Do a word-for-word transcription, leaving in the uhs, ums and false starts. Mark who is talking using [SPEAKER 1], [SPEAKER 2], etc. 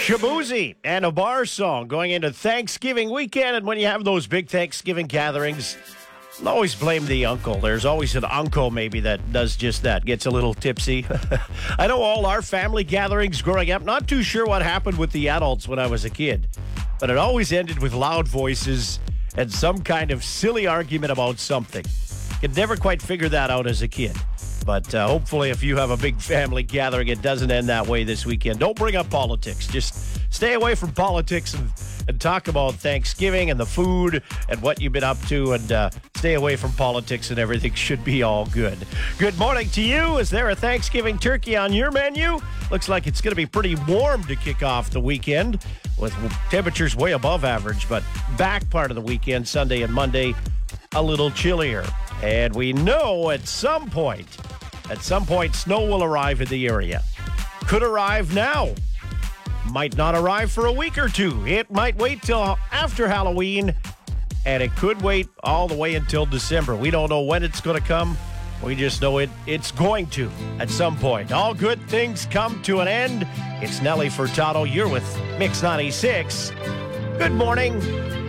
[SPEAKER 1] Shabuzi and a bar song going into Thanksgiving weekend. And when you have those big Thanksgiving gatherings, I'll always blame the uncle. There's always an uncle maybe that does just that, gets a little tipsy. I know all our family gatherings growing up, not too sure what happened with the adults when I was a kid, but it always ended with loud voices and some kind of silly argument about something. Could never quite figure that out as a kid. But uh, hopefully if you have a big family gathering, it doesn't end that way this weekend. Don't bring up politics. Just stay away from politics and, and talk about Thanksgiving and the food and what you've been up to, and uh, stay away from politics and everything should be all good. Good morning to you. Is there a Thanksgiving turkey on your menu? Looks like it's going to be pretty warm to kick off the weekend with temperatures way above average, but back part of the weekend, Sunday and Monday, a little chillier. And we know at some point, at some point, snow will arrive in the area. Could arrive now. Might not arrive for a week or two. It might wait till after Halloween, and it could wait all the way until December. We don't know when it's going to come. We just know it. It's going to at some point. All good things come to an end. It's Nelly Furtado. You're with Mix ninety-six. Good morning.